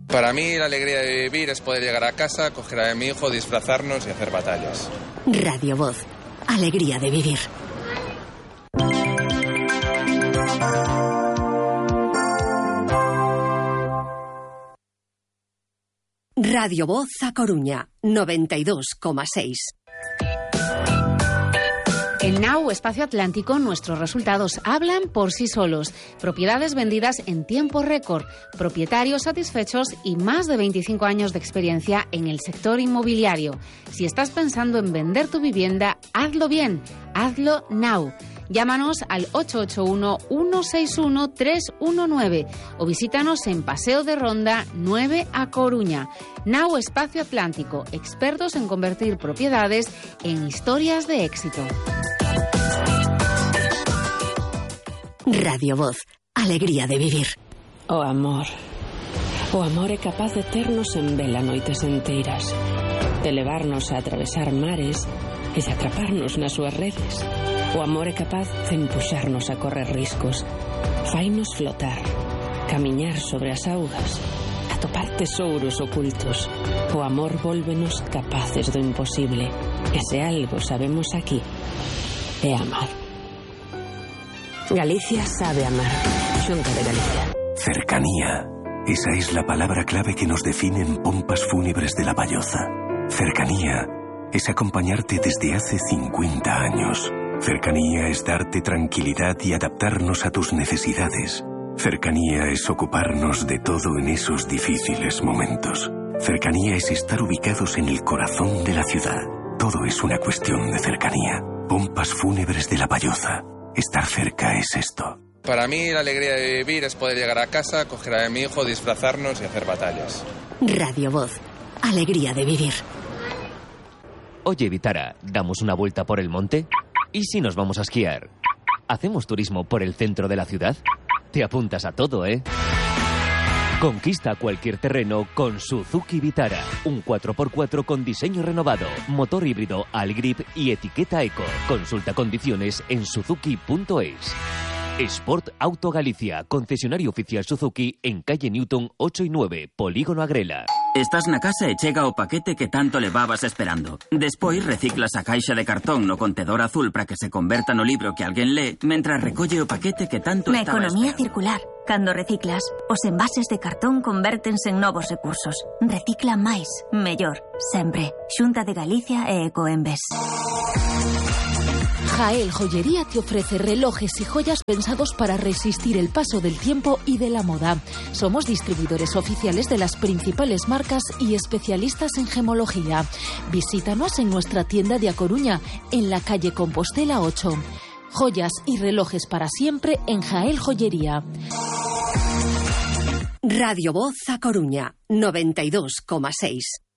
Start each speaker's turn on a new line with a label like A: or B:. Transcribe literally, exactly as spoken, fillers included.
A: Para mí la alegría de vivir es poder llegar a casa, coger a mi hijo, disfrazarnos y hacer batallas.
B: Radio Voz. Alegría de vivir. Radio Voz A Coruña, noventa y dos coma seis.
C: En Now, Espacio Atlántico, nuestros resultados hablan por sí solos. Propiedades vendidas en tiempo récord, propietarios satisfechos y más de veinticinco años de experiencia en el sector inmobiliario. Si estás pensando en vender tu vivienda, hazlo bien, hazlo Now. Llámanos al ocho ocho uno, uno seis uno, tres uno nueve o visítanos en Paseo de Ronda nueve A Coruña. Now, Espacio Atlántico, expertos en convertir propiedades en historias de éxito.
B: Radio Voz, alegría de vivir.
D: Oh amor, o amor é capaz de ternos en vela noites enteiras, de levarnos a atravesar mares e de atraparnos nas súas redes. O amor é capaz de empuxarnos a correr riscos, fainos flotar, camiñar sobre as augas, atopar tesouros ocultos. O amor vólvenos capaces do imposible, e se algo sabemos aquí, é amar. Galicia sabe amar. Xunta de Galicia.
E: Cercanía. Esa es la palabra clave que nos define en Pompas Fúnebres de La Valloza. Cercanía es acompañarte desde hace cincuenta años. Cercanía es darte tranquilidad y adaptarnos a tus necesidades. Cercanía es ocuparnos de todo en esos difíciles momentos. Cercanía es estar ubicados en el corazón de la ciudad. Todo es una cuestión de cercanía. Pompas Fúnebres de La Valloza. Estar cerca es esto.
A: Para mí la alegría de vivir es poder llegar a casa, coger a mi hijo, disfrazarnos y hacer batallas.
B: Radio Voz, alegría de vivir.
F: Oye, Vitara, ¿damos una vuelta por el monte? ¿Y si nos vamos a esquiar? ¿Hacemos turismo por el centro de la ciudad? Te apuntas a todo, ¿eh? Conquista cualquier terreno con Suzuki Vitara. Un cuatro por cuatro con diseño renovado, motor híbrido Algrip y etiqueta Eco. Consulta condiciones en suzuki punto es. Sport Auto Galicia, concesionario oficial Suzuki en calle Newton ocho y nueve, Polígono Agrela.
G: Estás na casa e chega o paquete que tanto levabas esperando. Despois reciclas a caixa de cartón no contedor azul para que se converta no libro que alguén lee, mentras recolle o paquete que tanto
H: Na
G: estaba
H: economía
G: esperando.
H: circular. Cando reciclas, os envases de cartón convértense en novos recursos. Recicla máis, mellor, sempre. Xunta de Galicia e Ecoembes.
I: Jael Joyería te ofrece relojes y joyas pensados para resistir el paso del tiempo y de la moda. Somos distribuidores oficiales de las principales marcas y especialistas en gemología. Visítanos en nuestra tienda de A Coruña, en la calle Compostela ocho. Joyas y relojes para siempre en Jael Joyería.
B: Radio Voz A Coruña, noventa y dos coma seis.